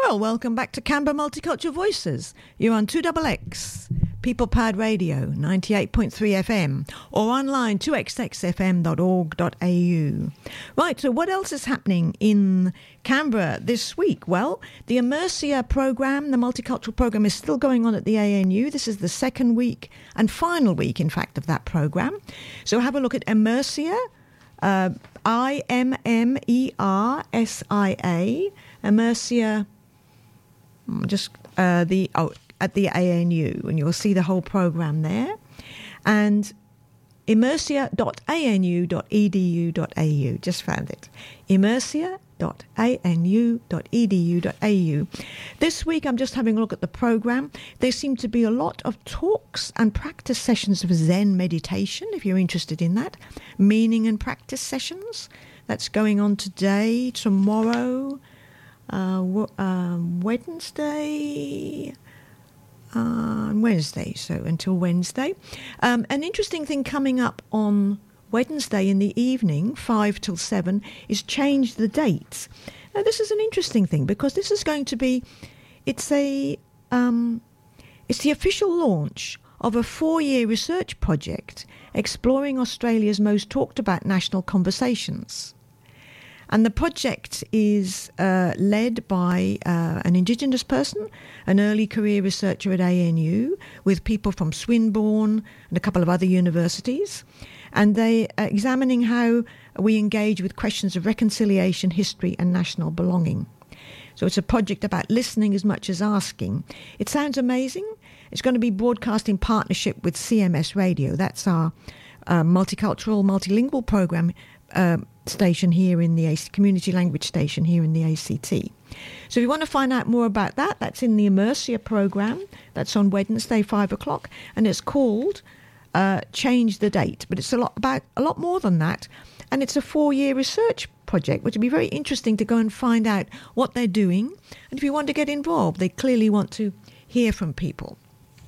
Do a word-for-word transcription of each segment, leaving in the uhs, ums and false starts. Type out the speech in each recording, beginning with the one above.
Well, welcome back to Canberra Multicultural Voices. You're on two X X, People Powered Radio, ninety-eight point three F M, or online, two x x f m dot org dot a u. Right, so what else is happening in Canberra this week? Well, the Immersia program, the multicultural program, is still going on at the A N U. This is the second week and final week, in fact, of that program. So have a look at Immersia, uh, I M M E R S I A, Immersia, just uh, the oh, at the A N U, and you'll see the whole program there. And immersia dot a n u dot e d u dot a u, just found it. immersia dot a n u dot e d u dot a u. This week I'm just having a look at the program. There seem to be a lot of talks and practice sessions of Zen meditation, if you're interested in that. Meaning and practice sessions. That's going on today, tomorrow, uh, w- uh, Wednesday, uh, Wednesday, so until Wednesday. Um, an interesting thing coming up on Wednesday in the evening, five till seven, is change the dates. Now, this is an interesting thing because this is going to be, it's a, um, it's the official launch of a four-year research project exploring Australia's most talked about national conversations. And the project is uh, led by uh, an Indigenous person, an early career researcher at A N U, with people from Swinburne and a couple of other universities. And they are examining how we engage with questions of reconciliation, history and national belonging. So it's a project about listening as much as asking. It sounds amazing. It's going to be broadcast in partnership with C M S Radio. That's our uh, multicultural, multilingual program uh, station here in the A C, community language station here in the A C T. So if you want to find out more about that, that's in the Immersia program. That's on Wednesday, five o'clock, and it's called uh, Change the Date. But it's a lot about a lot more than that, and it's a four-year research project, which would be very interesting to go and find out what they're doing. And if you want to get involved, they clearly want to hear from people.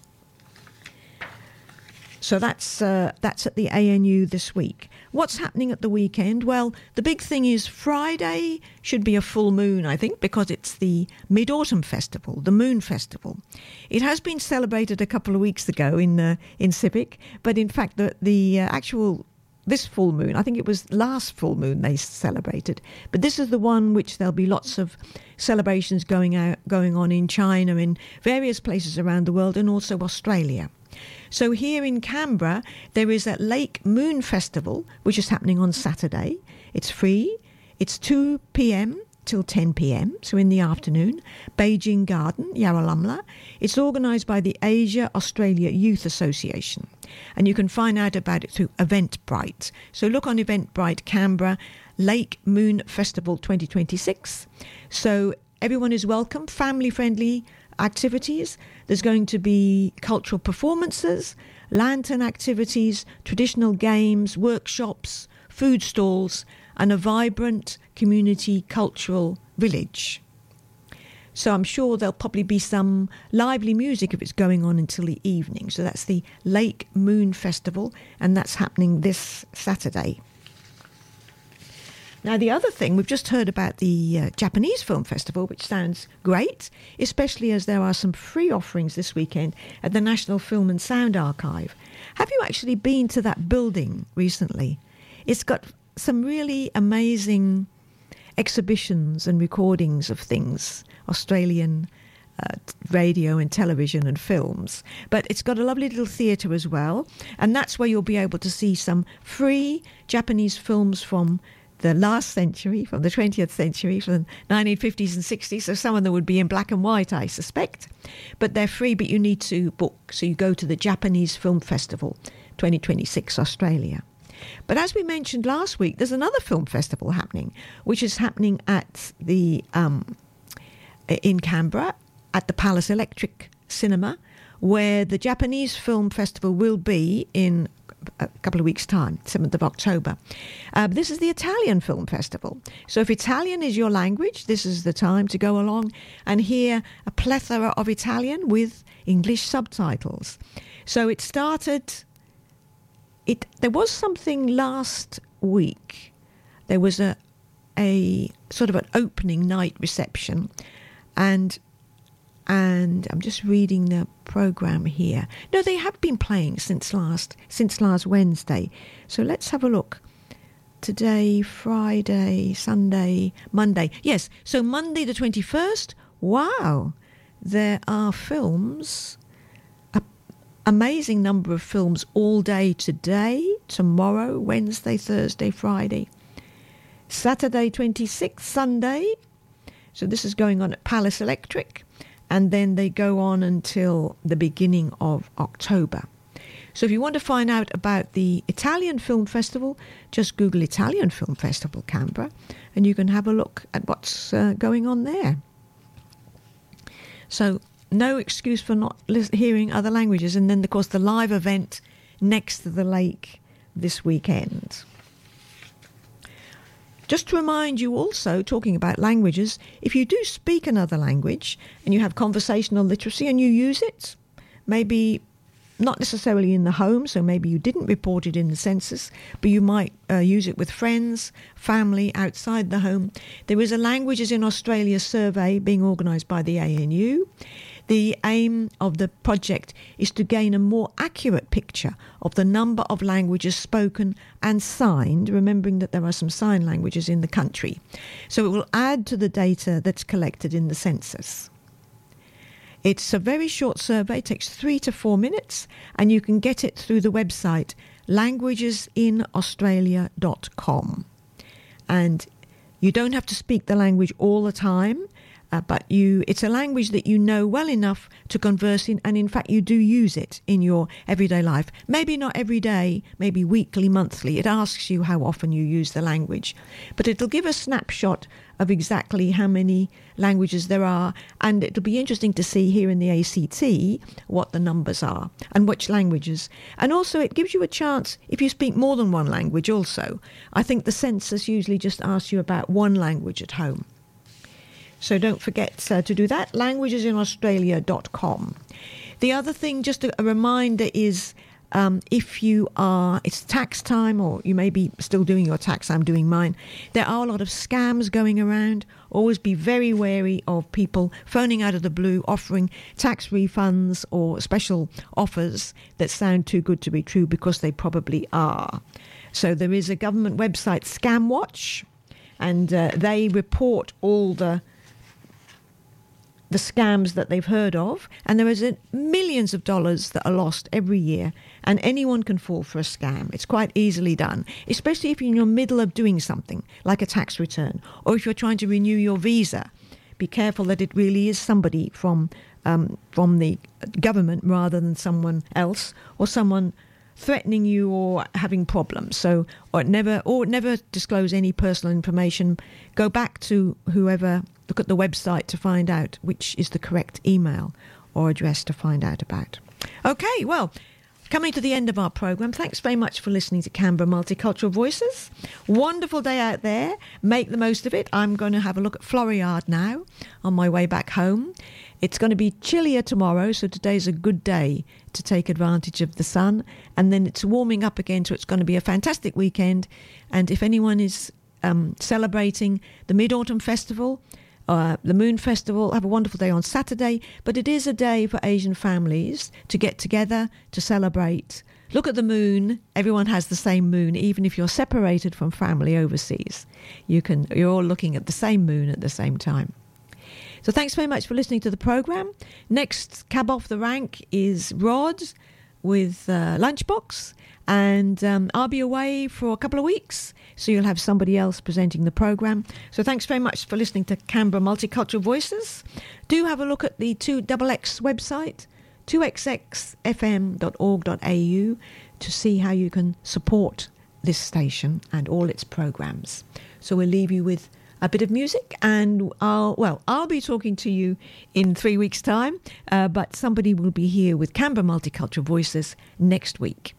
So that's uh, that's at the A N U this week. What's happening at the weekend? Well, the big thing is Friday should be a full moon, I think, because it's the Mid-Autumn Festival, the Moon Festival. It has been celebrated a couple of weeks ago in uh, in Civic, but in fact the, the uh, actual, this full moon, I think it was last full moon they celebrated, but this is the one which there'll be lots of celebrations going out, going on in China, in various places around the world, and also Australia. So here in Canberra, there is a Lake Moon Festival, which is happening on Saturday. It's free. It's two p.m. till ten p.m., so in the afternoon. Beijing Garden, Yarralumla. It's organised by the Asia Australia Youth Association. And you can find out about it through Eventbrite. So look on Eventbrite Canberra, Lake Moon Festival twenty twenty-six. So everyone is welcome, family-friendly activities. There's going to be cultural performances, lantern activities, traditional games, workshops, food stalls, and a vibrant community cultural village. So I'm sure there'll probably be some lively music if it's going on until the evening. So that's the Lake Moon Festival, and that's happening this Saturday. Now, the other thing, we've just heard about the uh, Japanese Film Festival, which sounds great, especially as there are some free offerings this weekend at the National Film and Sound Archive. Have you actually been to that building recently? It's got some really amazing exhibitions and recordings of things, Australian uh, radio and television and films. But it's got a lovely little theatre as well, and that's where you'll be able to see some free Japanese films from the last century, from the twentieth century, from the nineteen fifties and sixties. So some of them would be in black and white, I suspect. But they're free, but you need to book. So you go to the Japanese Film Festival twenty twenty-six, Australia. But as we mentioned last week, there's another film festival happening, which is happening at the um, in Canberra at the Palace Electric Cinema, where the Japanese Film Festival will be in a couple of weeks' time, seventh of October. Uh, this is the Italian Film Festival. So if Italian is your language, this is the time to go along and hear a plethora of Italian with English subtitles. So it started, it there was something last week. There was a, a sort of an opening night reception And and I'm just reading the program here. No, they have been playing since last since last Wednesday. So let's have a look. Today, Friday, Sunday, Monday. Yes, so Monday the twenty-first. Wow, there are films. A amazing number of films all day today, tomorrow, Wednesday, Thursday, Friday. Saturday twenty-sixth, Sunday. So this is going on at Palace Electric. And then they go on until the beginning of October. So if you want to find out about the Italian Film Festival, just Google Italian Film Festival Canberra, and you can have a look at what's uh, going on there. So no excuse for not hearing other languages. And then, of course, the live event next to the lake this weekend. Just to remind you also, talking about languages, if you do speak another language and you have conversational literacy and you use it, maybe not necessarily in the home, so maybe you didn't report it in the census, but you might uh, use it with friends, family, outside the home. There is a Languages in Australia survey being organised by the A N U. The aim of the project is to gain a more accurate picture of the number of languages spoken and signed, remembering that there are some sign languages in the country. So it will add to the data that's collected in the census. It's a very short survey, it takes three to four minutes, and you can get it through the website languages in australia dot com. And you don't have to speak the language all the time. Uh, but you, it's a language that you know well enough to converse in, and in fact you do use it in your everyday life. Maybe not every day, maybe weekly, monthly. It asks you how often you use the language. But it'll give a snapshot of exactly how many languages there are, and it'll be interesting to see here in the A C T what the numbers are and which languages. And also it gives you a chance, if you speak more than one language also. I think the census usually just asks you about one language at home. So don't forget uh, to do that, languages in australia dot com. The other thing, just a, a reminder, is um, if you are, it's tax time, or you may be still doing your tax, I'm doing mine, there are a lot of scams going around. Always be very wary of people phoning out of the blue, offering tax refunds or special offers that sound too good to be true, because they probably are. So there is a government website, ScamWatch, and uh, they report all the the scams that they've heard of, and there is a, millions of dollars that are lost every year, and anyone can fall for a scam. It's quite easily done, especially if you're in the middle of doing something like a tax return, or if you're trying to renew your visa. Be careful that it really is somebody from um, from the government rather than someone else, or someone threatening you or having problems. So, or never, or never disclose any personal information. Go back to whoever, look at the website to find out which is the correct email or address to find out about. Okay, well, coming to the end of our programme, thanks very much for listening to Canberra Multicultural Voices. Wonderful day out there. Make the most of it. I'm going to have a look at Floriade now on my way back home. It's going to be chillier tomorrow, so today's a good day to take advantage of the sun. And then it's warming up again, so it's going to be a fantastic weekend. And if anyone is um, celebrating the Mid-Autumn Festival, uh, the Moon Festival, have a wonderful day on Saturday. But it is a day for Asian families to get together, to celebrate. Look at the moon. Everyone has the same moon, even if you're separated from family overseas. You can, you're all looking at the same moon at the same time. So thanks very much for listening to the programme. Next cab off the rank is Rod with uh, Lunchbox, and um, I'll be away for a couple of weeks, so you'll have somebody else presenting the programme. So thanks very much for listening to Canberra Multicultural Voices. Do have a look at the two X X website, two x x f m dot org dot a u, to see how you can support this station and all its programmes. So we'll leave you with a bit of music, and I'll, well, I'll be talking to you in three weeks' time, uh, but somebody will be here with Canberra Multicultural Voices next week.